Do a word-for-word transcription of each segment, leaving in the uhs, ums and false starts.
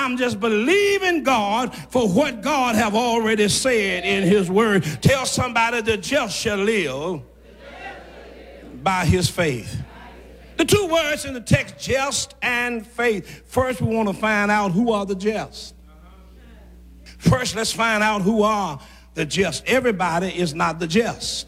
I'm just believing God for what God have already said in his word. Tell somebody the just shall live by his faith. The two words in the text, just and faith. First, we want to find out who are the just. First, let's find out who are the just. Everybody is not the just.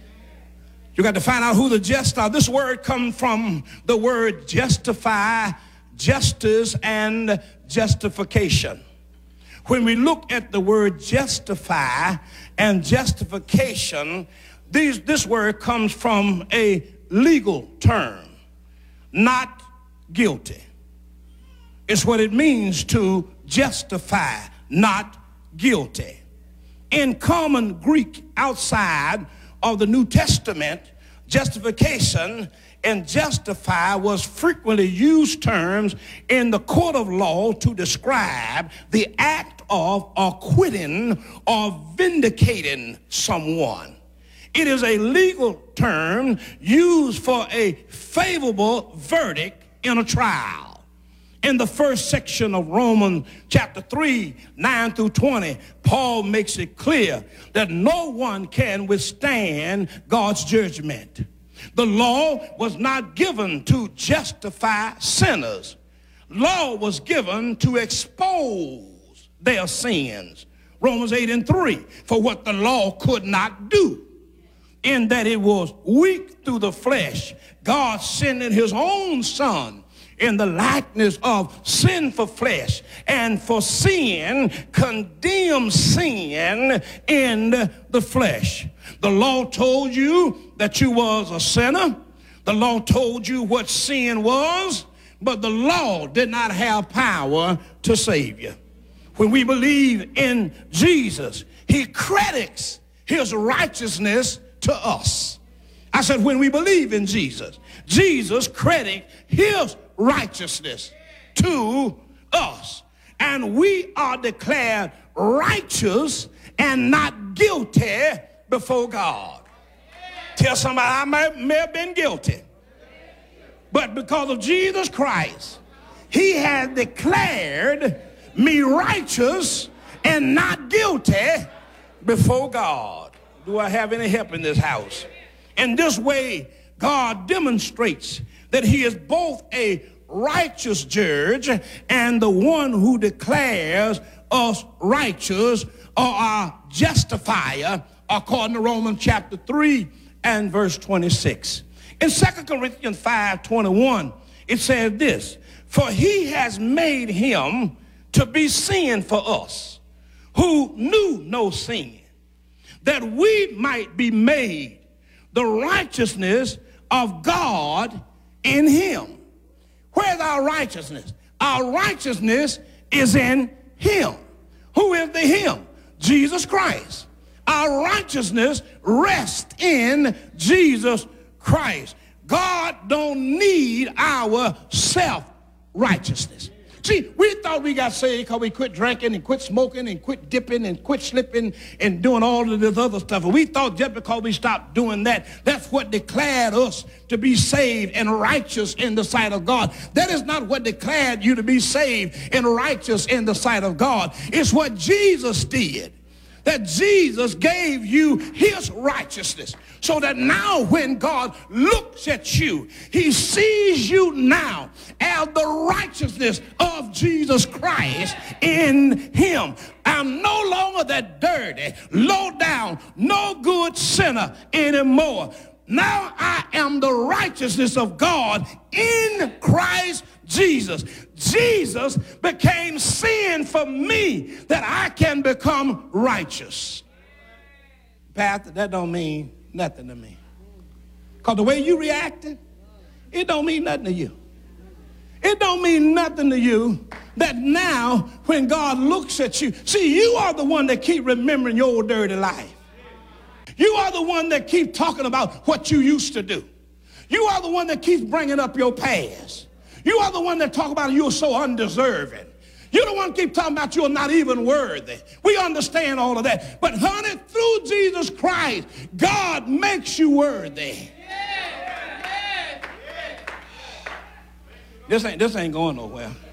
You got to find out who the just are. This word comes from the word justify, justice, and justification. When we look at the word justify and justification, these, this word comes from a legal term. Not guilty. It's what it means to justify, not guilty. In common Greek outside of the New Testament, justification and justify was frequently used terms in the court of law to describe the act of acquitting or vindicating someone. It is a legal term used for a favorable verdict in a trial. In the first section of Romans chapter three, nine through twenty, Paul makes it clear that no one can withstand God's judgment. The law was not given to justify sinners. Law was given to expose their sins. Romans eight and three, for what the law could not do, in that it was weak through the flesh, God sending his own son in the likeness of sinful flesh, and for sin, condemned sin in the flesh. The law told you that you was a sinner. The law told you what sin was, but the law did not have power to save you. When we believe in Jesus, he credits his righteousness to us. I said, when we believe in Jesus, Jesus credits his righteousness to us. And we are declared righteous and not guilty before God. Tell somebody, I may, may have been guilty, but because of Jesus Christ, he has declared me righteous and not guilty before God. Do I have any help in this house? In this way, God demonstrates that he is both a righteous judge and the one who declares us righteous, or our justifier, according to Romans chapter three and verse twenty-six. In Second Corinthians five twenty-one, it says this, for he has made him to be sin for us, who knew no sin, that we might be made the righteousness of God in him. Where's our righteousness? Our righteousness is in him. Who is the him? Jesus Christ. Our righteousness rests in Jesus Christ. God don't need our self-righteousness. See, we thought we got saved because we quit drinking and quit smoking and quit dipping and quit slipping and doing all of this other stuff. And we thought just because we stopped doing that, that's what declared us to be saved and righteous in the sight of God. That is not what declared you to be saved and righteous in the sight of God. It's what Jesus did. That Jesus gave you his righteousness, so that now when God looks at you, he sees you now as the righteousness of Jesus Christ in him. I'm no longer that dirty, low down, no good sinner anymore. Now I am the righteousness of God in Christ Jesus. Jesus became sin for me that I can become righteous. Pastor, that don't mean nothing to me. Because the way you reacted, it don't mean nothing to you. It don't mean nothing to you that now when God looks at you, see, you are the one that keep remembering your old dirty life. You are the one that keep talking about what you used to do. You are the one that keeps bringing up your past. You are the one that talk about you're so undeserving. You're the one keep talking about you're not even worthy. We understand all of that. But honey, through Jesus Christ, God makes you worthy. This ain't, this ain't going nowhere.